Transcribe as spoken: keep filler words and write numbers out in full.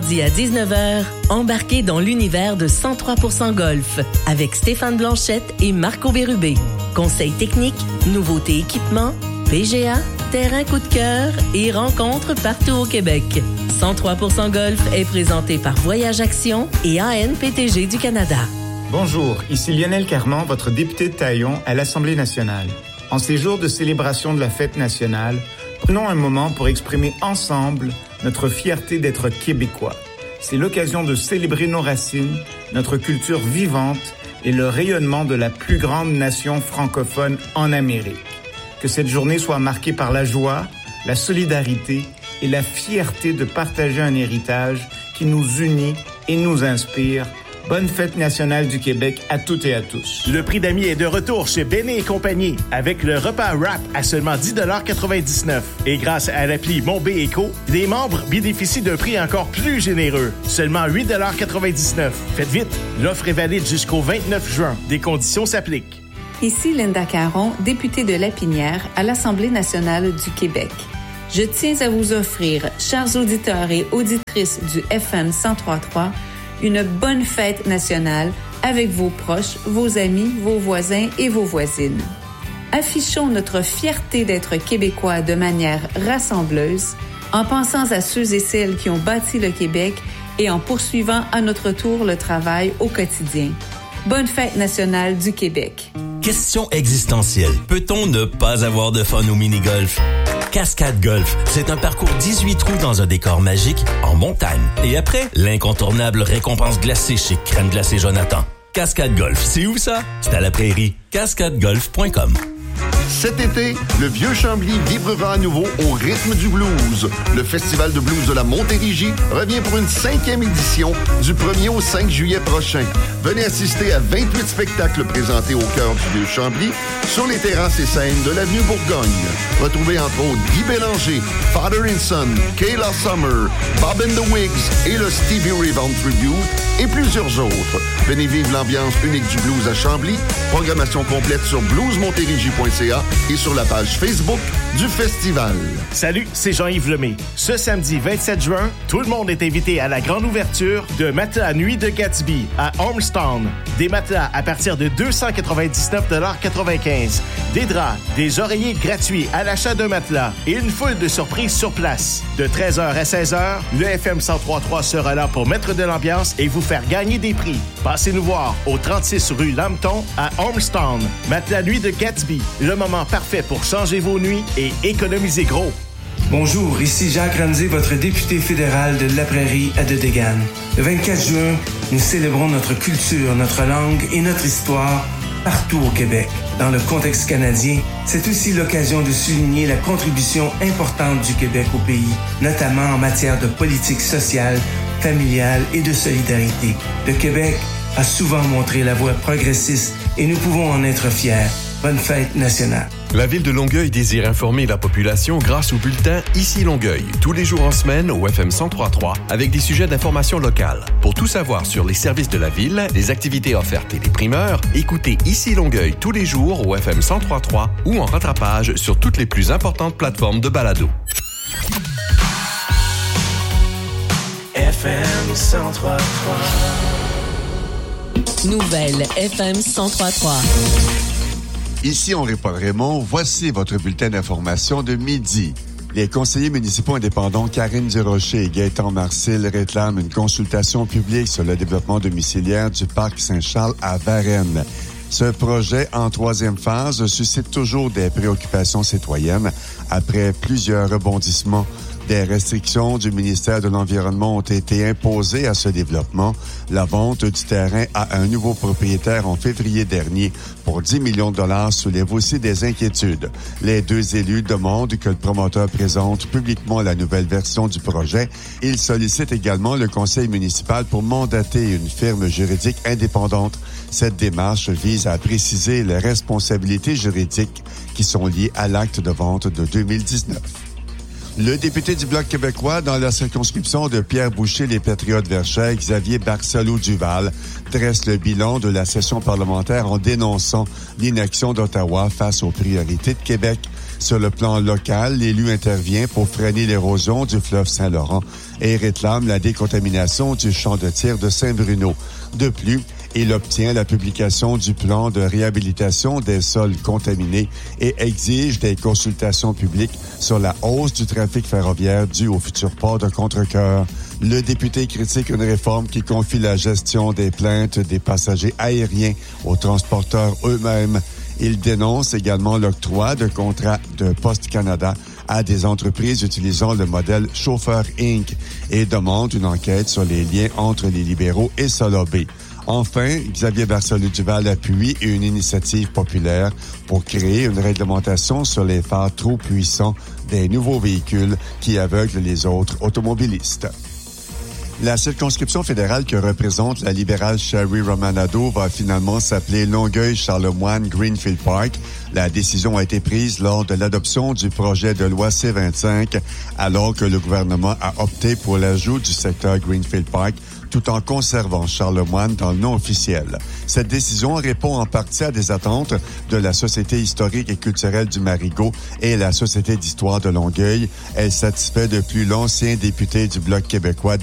midi à dix-neuf heures, embarquez dans l'univers de cent trois pour cent Golf avec Stéphane Blanchette et Marco Bérubé. Conseils techniques, nouveautés équipements, P G A, terrain coup de cœur et rencontres partout au Québec. cent trois pour cent Golf est présenté par Voyage Action et A N P T G du Canada. Bonjour, ici Lionel Carman, votre député de Taillon à l'Assemblée nationale. En ces jours de célébration de la fête nationale, prenons un moment pour exprimer ensemble notre fierté d'être Québécois. C'est l'occasion de célébrer nos racines, notre culture vivante et le rayonnement de la plus grande nation francophone en Amérique. Que cette journée soit marquée par la joie, la solidarité et la fierté de partager un héritage qui nous unit et nous inspire. Bonne fête nationale du Québec à toutes et à tous. Le prix d'amis est de retour chez Béné et compagnie avec le repas wrap à seulement dix dollars quatre-vingt-dix-neuf. Et grâce à l'appli Mon B Éco, les membres bénéficient d'un prix encore plus généreux, seulement huit dollars quatre-vingt-dix-neuf. Faites vite, l'offre est valide jusqu'au vingt-neuf juin. Des conditions s'appliquent. Ici Linda Caron, députée de Lapinière à l'Assemblée nationale du Québec. Je tiens à vous offrir, chers auditeurs et auditrices du F M cent trois point trois, une bonne fête nationale avec vos proches, vos amis, vos voisins et vos voisines. Affichons notre fierté d'être Québécois de manière rassembleuse, en pensant à ceux et celles qui ont bâti le Québec et en poursuivant à notre tour le travail au quotidien. Bonne fête nationale du Québec. Question existentielle. Peut-on ne pas avoir de fun au mini-golf? Cascade Golf, c'est un parcours dix-huit trous dans un décor magique en montagne. Et après, l'incontournable récompense glacée chez Crème Glacée Jonathan. Cascade Golf, c'est où ça? C'est à la prairie. cascade golf point com. Cet été, le Vieux-Chambly vibrera à nouveau au rythme du blues. Le Festival de blues de la Montérégie revient pour une cinquième édition du premier au cinq juillet prochain. Venez assister à vingt-huit spectacles présentés au cœur du Vieux-Chambly sur les terrasses et scènes de l'avenue Bourgogne. Retrouvez entre autres Guy Bélanger, Father and Son, Kayla Summer, Bob and the Wigs et le Stevie Ray Vaughan Tribute et plusieurs autres. Venez vivre l'ambiance unique du blues à Chambly. Programmation complète sur blues montérégie point c a et sur la page Facebook du festival. Salut, c'est Jean-Yves Lemay. Ce samedi vingt-sept juin, tout le monde est invité à la grande ouverture de Matelas Nuit de Gatsby à Ormstown. Des matelas à partir de deux cent quatre-vingt-dix-neuf dollars quatre-vingt-quinze. Des draps, des oreillers gratuits à l'achat d'un matelas et une foule de surprises sur place. De treize heures à seize heures, le F M cent trois point trois sera là pour mettre de l'ambiance et vous faire gagner des prix. Passez nous voir au trente-six rue Lambton à Ormstown. Matelas Nuit de Gatsby, le moment parfait pour changer vos nuits et économiser gros. Bonjour, ici Jacques Ramsey, votre député fédéral de La Prairie à Dedegan. Le vingt-quatre juin, nous célébrons notre culture, notre langue et notre histoire partout au Québec. Dans le contexte canadien, c'est aussi l'occasion de souligner la contribution importante du Québec au pays, notamment en matière de politique sociale, familiale et de solidarité. Le Québec a souvent montré la voie progressiste et nous pouvons en être fiers. Bonne fête nationale. La Ville de Longueuil désire informer la population grâce au bulletin Ici Longueuil, tous les jours en semaine au F M cent trois point trois, avec des sujets d'information locale. Pour tout savoir sur les services de la Ville, les activités offertes et les primeurs, écoutez Ici Longueuil tous les jours au F M cent trois point trois ou en rattrapage sur toutes les plus importantes plateformes de balado. F M cent trois point trois. Nouvelle F M cent trois point trois. Ici Henri-Paul Raymond, voici votre bulletin d'information de midi. Les conseillers municipaux indépendants Karine Durocher et Gaëtan Marcil réclament une consultation publique sur le développement domiciliaire du parc Saint-Charles à Varennes. Ce projet, en troisième phase, suscite toujours des préoccupations citoyennes après plusieurs rebondissements. Des restrictions du ministère de l'Environnement ont été imposées à ce développement. La vente du terrain à un nouveau propriétaire en février dernier pour dix millions de dollars soulève aussi des inquiétudes. Les deux élus demandent que le promoteur présente publiquement la nouvelle version du projet. Ils sollicitent également le conseil municipal pour mandater une firme juridique indépendante. Cette démarche vise à préciser les responsabilités juridiques qui sont liées à l'acte de vente de deux mille dix-neuf. Le député du Bloc québécois dans la circonscription de Pierre Boucher, les Patriotes Verchères, Xavier Barcelo-Duval, dresse le bilan de la session parlementaire en dénonçant l'inaction d'Ottawa face aux priorités de Québec. Sur le plan local, l'élu intervient pour freiner l'érosion du fleuve Saint-Laurent et réclame la décontamination du champ de tir de Saint-Bruno. De plus, il obtient la publication du plan de réhabilitation des sols contaminés et exige des consultations publiques sur la hausse du trafic ferroviaire dû au futur port de Contrecœur. Le député critique une réforme qui confie la gestion des plaintes des passagers aériens aux transporteurs eux-mêmes. Il dénonce également l'octroi de contrats de Poste Canada à des entreprises utilisant le modèle Chauffeur Incorporé et demande une enquête sur les liens entre les libéraux et Solobé. Enfin, Xavier Barcelou-Duval appuie une initiative populaire pour créer une réglementation sur les phares trop puissants des nouveaux véhicules qui aveuglent les autres automobilistes. La circonscription fédérale que représente la libérale Sherry Romanado va finalement s'appeler Longueuil-Charlemagne-Greenfield Park. La décision a été prise lors de l'adoption du projet de loi C vingt-cinq, alors que le gouvernement a opté pour l'ajout du secteur Greenfield Park tout en conservant Charlemagne dans le nom officiel. Cette décision répond en partie à des attentes de la Société historique et culturelle du Marigot et la Société d'histoire de Longueuil. Elle satisfait de plus l'ancien député du Bloc québécois